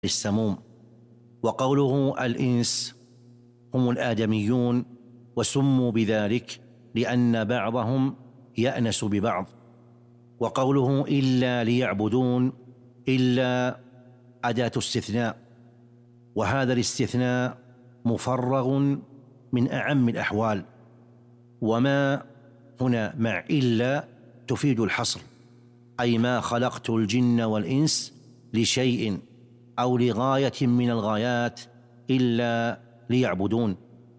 السموم. وقوله الإنس هم الآدميون، وسموا بذلك لأن بعضهم يأنس ببعض. وقوله إلا ليعبدون، إلا أداة استثناء، وهذا الاستثناء مفرغ من أعم الأحوال، وما هنا مع إلا تفيد الحصر، أي ما خلقت الجن والإنس لشيء أو لغاية من الغايات إلا ليعبدون.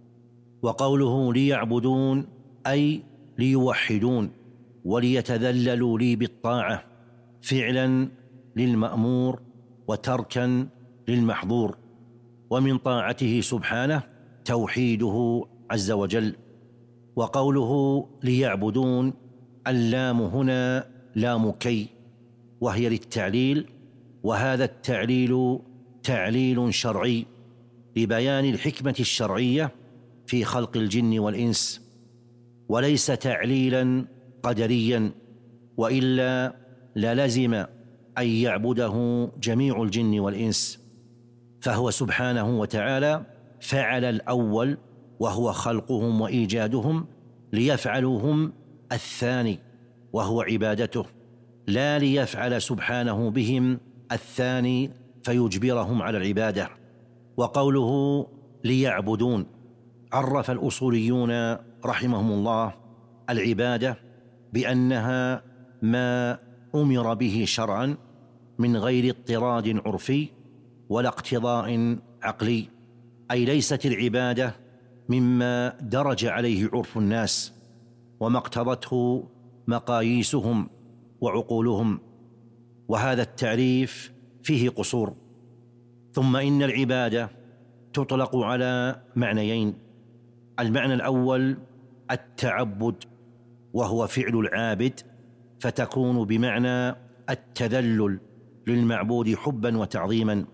وقوله ليعبدون أي ليوحدون وليتذللوا لي بالطاعة، فعلا للمأمور وتركا للمحظور، ومن طاعته سبحانه توحيده عز وجل. وقوله ليعبدون، اللام هنا لام كي، وهي للتعليل، وهذا التعليل تعليل شرعي لبيان الحكمة الشرعية في خلق الجن والإنس، وليس تعليلا قدريا، وإلا للزم أن يعبده جميع الجن والإنس. فهو سبحانه وتعالى فعل الأول وهو خلقهم وإيجادهم، ليفعلوهم الثاني وهو عبادته، لا ليفعل سبحانه بهم الثاني فيجبرهم على العبادة. وقوله ليعبدون، عرف الأصوليون رحمهم الله العبادة بأنها ما أمر به شرعا من غير اضطراد عرفي ولا اقتضاء عقلي، أي ليست العبادة مما درج عليه عرف الناس وما اقتضته مقاييسهم وعقولهم، وهذا التعريف فيه قصور. ثم إن العبادة تطلق على معنيين: المعنى الأول التعبد، وهو فعل العابد، فتكون بمعنى التذلل للمعبود حبا وتعظيما،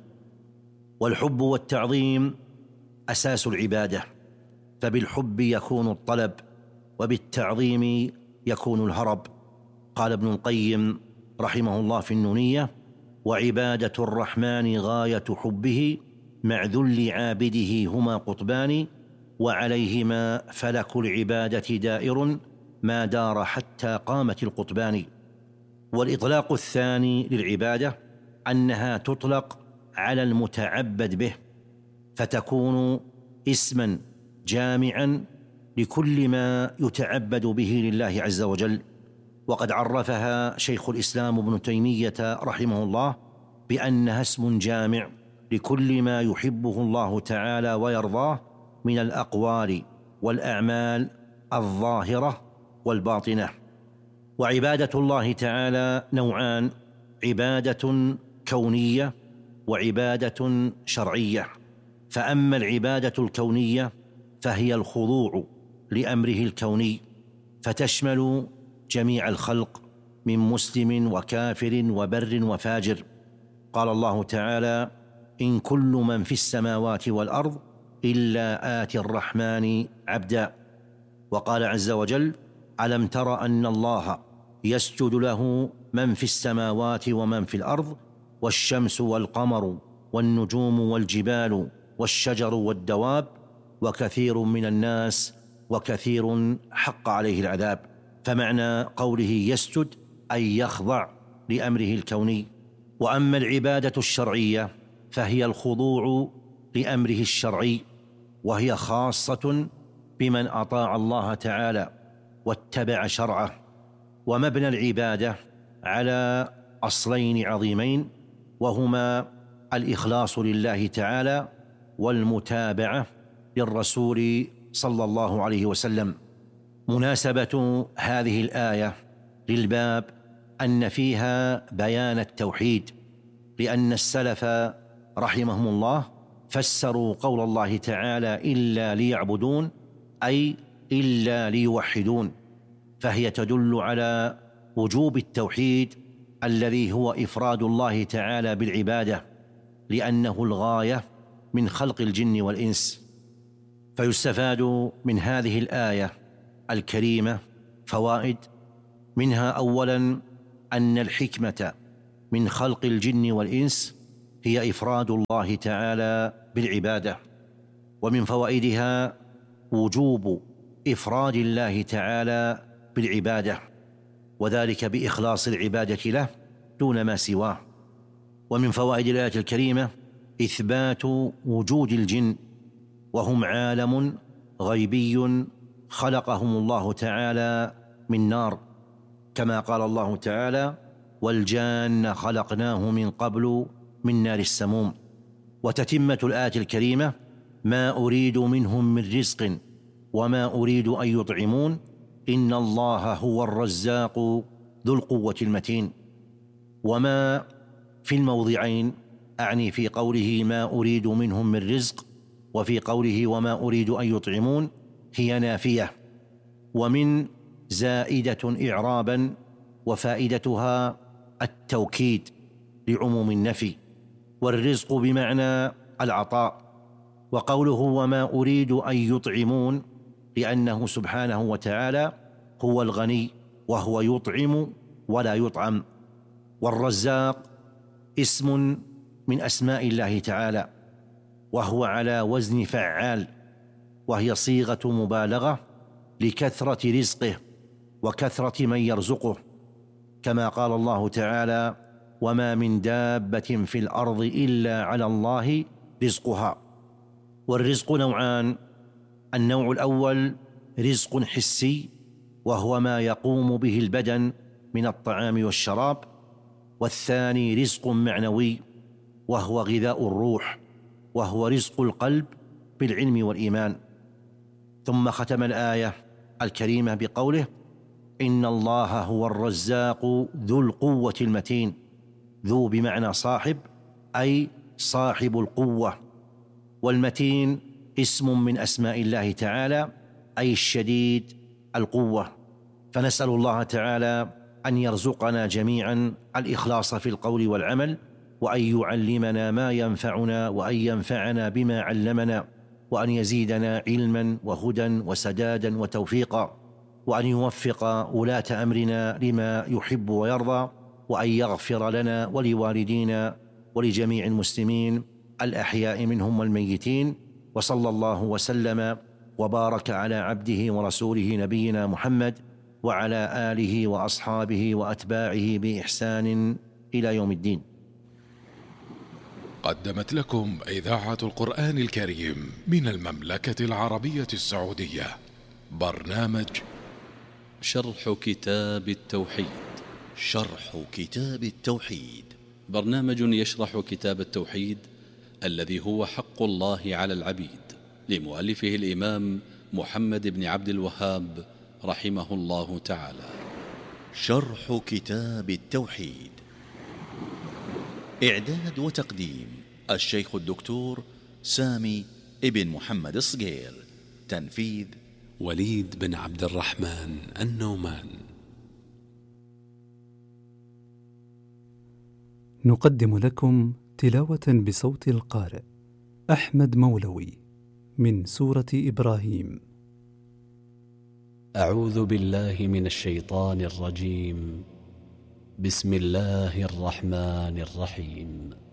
والحب والتعظيم أساس العبادة، فبالحب يكون الطلب وبالتعظيم يكون الهرب. قال ابن القيم رحمه الله في النونية: وعبادة الرحمن غاية حبه مع ذل عابده هما قطبان، وعليهما فلك العبادة دائر ما دار حتى قامت القطبان. والإطلاق الثاني للعبادة أنها تطلق على المتعبد به، فتكون اسما جامعا لكل ما يتعبد به لله عز وجل. وقد عرفها شيخ الإسلام ابن تيمية رحمه الله بأنها اسم جامع لكل ما يحبه الله تعالى ويرضاه من الأقوال والأعمال الظاهرة والباطنة. وعبادة الله تعالى نوعان: عبادة كونية وعبادة شرعية. فأما العبادة الكونية فهي الخضوع لأمره الكوني، فتشمل جميع الخلق من مسلم وكافر وبر وفاجر. قال الله تعالى: إن كل من في السماوات والأرض إلا آتي الرحمن عبدا. وقال عز وجل: ألم تر أن الله يسجد له من في السماوات ومن في الأرض والشمس والقمر والنجوم والجبال والشجر والدواب وكثير من الناس وكثير حق عليه العذاب. فمعنى قوله يسجد أي يخضع لأمره الكوني. وأما العبادة الشرعية فهي الخضوع لأمره الشرعي، وهي خاصة بمن أطاع الله تعالى واتبع شرعه. ومبنى العبادة على أصلين عظيمين، وهما الإخلاص لله تعالى والمتابعة للرسول صلى الله عليه وسلم. مناسبة هذه الآية للباب أن فيها بيان التوحيد، لأن السلف رحمهم الله فسروا قول الله تعالى إلا ليعبدون أي إلا ليوحدون، فهي تدل على وجوب التوحيد الذي هو إفراد الله تعالى بالعبادة، لأنه الغاية من خلق الجن والإنس. فيستفاد من هذه الآية الكريمة فوائد، منها أولا أن الحكمة من خلق الجن والإنس هي إفراد الله تعالى بالعبادة، ومن فوائدها وجوب إفراد الله تعالى بالعبادة، وذلك بإخلاص العبادة له دون ما سواه. ومن فوائد الآية الكريمة إثبات وجود الجن، وهم عالم غيبي خلقهم الله تعالى من نار، كما قال الله تعالى: والجان خلقناه من قبل من نار السموم. وتتمة الآية الكريمة: ما أريد منهم من رزق وما أريد أن يطعمون إن الله هو الرزاق ذو القوة المتين. وما في الموضعين، أعني في قوله ما أريد منهم من رزق وفي قوله وما أريد أن يطعمون، هي نافية، ومن زائدة إعرابا، وفائدتها التوكيد لعموم النفي، والرزق بمعنى العطاء. وقوله وما أريد أن يطعمون لأنه سبحانه وتعالى هو الغني وهو يطعم ولا يطعم. والرزاق اسم من أسماء الله تعالى، وهو على وزن فعال، وهي صيغة مبالغة لكثرة رزقه وكثرة من يرزقه، كما قال الله تعالى: وما من دابة في الأرض إلا على الله رزقها. والرزق نوعان: النوع الأول رزق حسي، وهو ما يقوم به البدن من الطعام والشراب، والثاني رزق معنوي، وهو غذاء الروح، وهو رزق القلب بالعلم والإيمان. ثم ختم الآية الكريمة بقوله: إن الله هو الرزاق ذو القوة المتين. ذو بمعنى صاحب، أي صاحب القوة، والمتين اسم من أسماء الله تعالى، أي الشديد القوة. فنسأل الله تعالى أن يرزقنا جميعا الإخلاص في القول والعمل، وأن يعلمنا ما ينفعنا، وأن ينفعنا بما علمنا، وأن يزيدنا علما وهدى وسدادا وتوفيقا، وأن يوفق ولاة أمرنا لما يحب ويرضى، وأن يغفر لنا ولوالدينا ولجميع المسلمين الأحياء منهم والميتين. وصلى الله وسلم وبارك على عبده ورسوله نبينا محمد وعلى آله وأصحابه وأتباعه بإحسان إلى يوم الدين. قدمت لكم إذاعة القرآن الكريم من المملكة العربية السعودية برنامج شرح كتاب التوحيد. شرح كتاب التوحيد، برنامج يشرح كتاب التوحيد الذي هو حق الله على العبيد، لمؤلفه الإمام محمد بن عبد الوهاب رحمه الله تعالى. شرح كتاب التوحيد، إعداد وتقديم الشيخ الدكتور سامي ابن محمد الصقير، تنفيذ وليد بن عبد الرحمن النومان. نقدم لكم تلاوة بصوت القارئ أحمد مولوي من سورة إبراهيم. أعوذ بالله من الشيطان الرجيم. بسم الله الرحمن الرحيم.